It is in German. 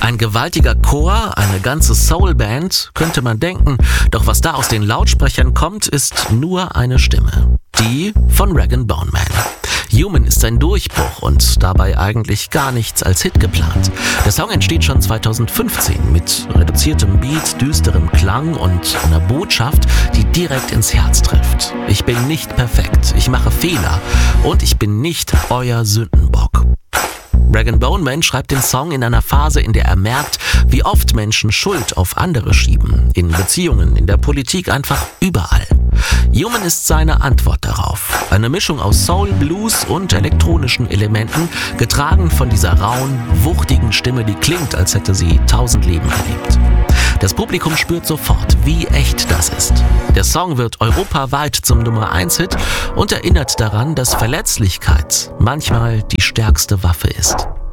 Ein gewaltiger Chor, eine ganze Soulband, könnte man denken, doch was da aus den Lautsprechern kommt, ist nur eine Stimme. Die von Rag & Bone Man. Human ist ein Durchbruch und dabei eigentlich gar nichts als Hit geplant. Der Song entsteht schon 2015 mit reduziertem Beat, düsterem Klang und einer Botschaft, die direkt ins Herz trifft. Ich bin nicht perfekt, ich mache Fehler und ich bin nicht euer Sündenbock. Rag & Bone Man schreibt den Song in einer Phase, in der er merkt, wie oft Menschen Schuld auf andere schieben. In Beziehungen, in der Politik, einfach überall. Human ist seine Antwort darauf. Eine Mischung aus Soul, Blues und elektronischen Elementen, getragen von dieser rauen, wuchtigen Stimme, die klingt, als hätte sie 1000 Leben erlebt. Das Publikum spürt sofort, wie echt das ist. Der Song wird europaweit zum Nummer-1-Hit und erinnert daran, dass Verletzlichkeit manchmal die stärkste Waffe ist.